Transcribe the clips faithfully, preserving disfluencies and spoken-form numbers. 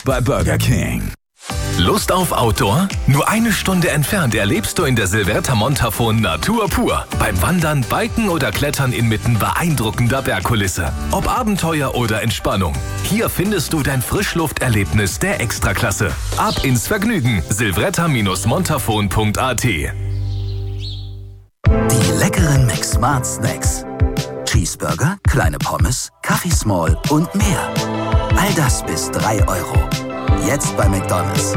bei Burger King. Lust auf Outdoor? Nur eine Stunde entfernt erlebst du in der Silverta Montafon Natur pur. Beim Wandern, Biken oder Klettern inmitten beeindruckender Bergkulisse. Ob Abenteuer oder Entspannung. Hier findest du dein Frischlufterlebnis der Extraklasse. Ab ins Vergnügen. silvretta montafon punkt a t. Die leckeren McSmart Snacks. Cheeseburger, kleine Pommes, Kaffee Small und mehr. All das bis drei Euro. Jetzt bei McDonald's.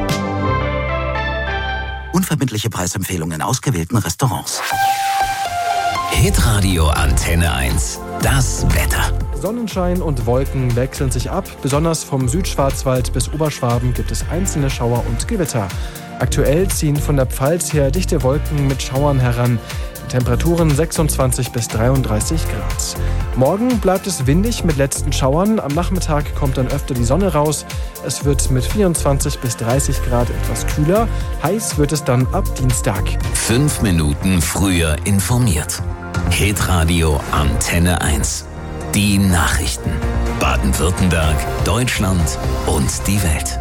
Unverbindliche Preisempfehlungen in ausgewählten Restaurants. Hitradio Antenne eins. Das Wetter. Sonnenschein und Wolken wechseln sich ab. Besonders vom Südschwarzwald bis Oberschwaben gibt es einzelne Schauer und Gewitter. Aktuell ziehen von der Pfalz her dichte Wolken mit Schauern heran. Temperaturen sechsundzwanzig bis dreiunddreißig Grad. Morgen bleibt es windig mit letzten Schauern. Am Nachmittag kommt dann öfter die Sonne raus. Es wird mit vierundzwanzig bis dreißig Grad etwas kühler. Heiß wird es dann ab Dienstag. Fünf Minuten früher informiert. Hitradio Antenne eins. Die Nachrichten. Baden-Württemberg, Deutschland und die Welt.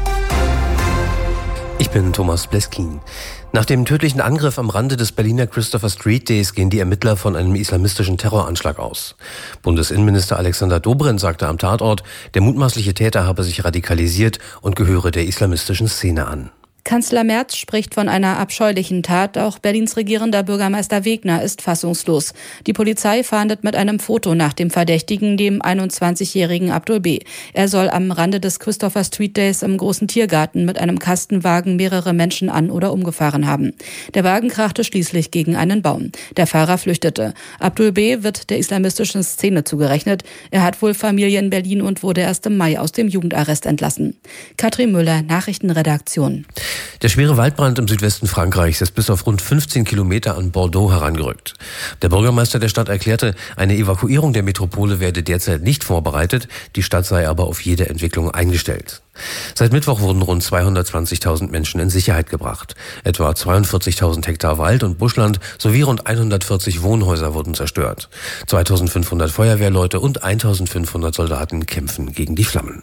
Ich bin Thomas Bleskin. Nach dem tödlichen Angriff am Rande des Berliner Christopher Street Days gehen die Ermittler von einem islamistischen Terroranschlag aus. Bundesinnenminister Alexander Dobrindt sagte am Tatort, der mutmaßliche Täter habe sich radikalisiert und gehöre der islamistischen Szene an. Kanzler Merz spricht von einer abscheulichen Tat. Auch Berlins regierender Bürgermeister Wegner ist fassungslos. Die Polizei fahndet mit einem Foto nach dem Verdächtigen, dem einundzwanzigjährigen Abdul B. Er soll am Rande des Christopher Street Days im großen Tiergarten mit einem Kastenwagen mehrere Menschen an- oder umgefahren haben. Der Wagen krachte schließlich gegen einen Baum. Der Fahrer flüchtete. Abdul B. wird der islamistischen Szene zugerechnet. Er hat wohl Familie in Berlin und wurde erst im Mai aus dem Jugendarrest entlassen. Katrin Müller, Nachrichtenredaktion. Der schwere Waldbrand im Südwesten Frankreichs ist bis auf rund fünfzehn Kilometer an Bordeaux herangerückt. Der Bürgermeister der Stadt erklärte, eine Evakuierung der Metropole werde derzeit nicht vorbereitet, die Stadt sei aber auf jede Entwicklung eingestellt. Seit Mittwoch wurden rund zweihundertzwanzigtausend Menschen in Sicherheit gebracht. Etwa zweiundvierzigtausend Hektar Wald und Buschland sowie rund hundertvierzig Wohnhäuser wurden zerstört. zweitausendfünfhundert Feuerwehrleute und eintausendfünfhundert Soldaten kämpfen gegen die Flammen.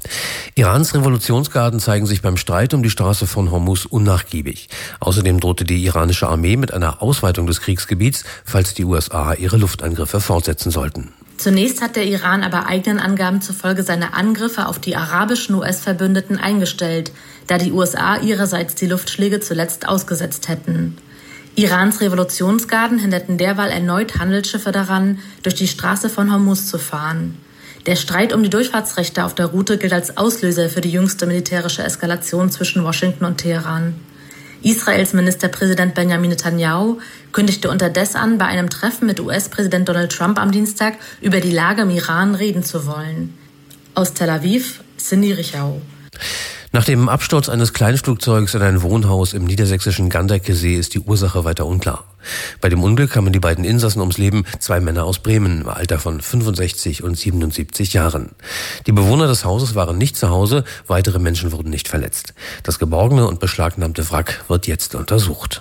Irans Revolutionsgarden zeigen sich beim Streit um die Straße von Hormuz unnachgiebig. Außerdem drohte die iranische Armee mit einer Ausweitung des Kriegsgebiets, falls die U S A ihre Luftangriffe fortsetzen sollten. Zunächst hat der Iran aber eigenen Angaben zufolge seine Angriffe auf die arabischen U S-Verbündeten eingestellt, da die U S A ihrerseits die Luftschläge zuletzt ausgesetzt hätten. Irans Revolutionsgarden hinderten derweil erneut Handelsschiffe daran, durch die Straße von Hormuz zu fahren. Der Streit um die Durchfahrtsrechte auf der Route gilt als Auslöser für die jüngste militärische Eskalation zwischen Washington und Teheran. Israels Ministerpräsident Benjamin Netanyahu kündigte unterdessen an, bei einem Treffen mit U S-Präsident Donald Trump am Dienstag über die Lage im Iran reden zu wollen. Aus Tel Aviv, Cindy Richau. Nach dem Absturz eines Kleinflugzeugs in ein Wohnhaus im niedersächsischen Ganderkesee ist die Ursache weiter unklar. Bei dem Unglück kamen die beiden Insassen ums Leben, zwei Männer aus Bremen im Alter von fünfundsechzig und siebenundsiebzig Jahren. Die Bewohner des Hauses waren nicht zu Hause, weitere Menschen wurden nicht verletzt. Das geborgene und beschlagnahmte Wrack wird jetzt untersucht.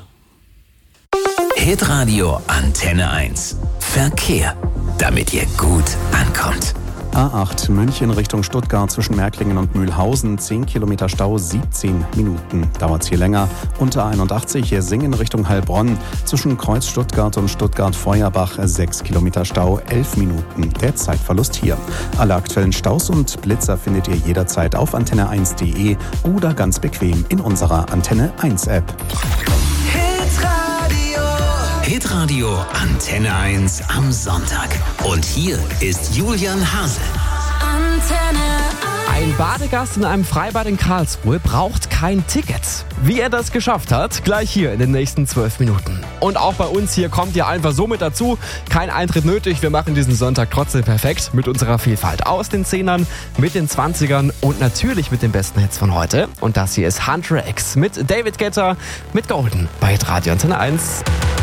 Hitradio Antenne eins. Verkehr, damit ihr gut ankommt. A acht München Richtung Stuttgart zwischen Märklingen und Mühlhausen, zehn Kilometer Stau, siebzehn Minuten. Dauert's hier länger. Unter einundachtzig Singen Richtung Heilbronn zwischen Kreuz Stuttgart und Stuttgart-Feuerbach, sechs Kilometer Stau, elf Minuten. Der Zeitverlust hier. Alle aktuellen Staus und Blitzer findet ihr jederzeit auf antenne eins punkt de oder ganz bequem in unserer Antenne eins App. Hitradio Antenne eins am Sonntag. Und hier ist Julian Hase. Antenne eins. Ein Badegast in einem Freibad in Karlsruhe braucht kein Ticket. Wie er das geschafft hat, gleich hier in den nächsten zwölf Minuten. Und auch bei uns hier kommt ihr einfach so mit dazu. Kein Eintritt nötig, wir machen diesen Sonntag trotzdem perfekt mit unserer Vielfalt. Aus den Zehnern, mit den Zwanzigern und natürlich mit den besten Hits von heute. Und das hier ist Hunter X mit David Guetta mit Golden bei Radio Antenne eins.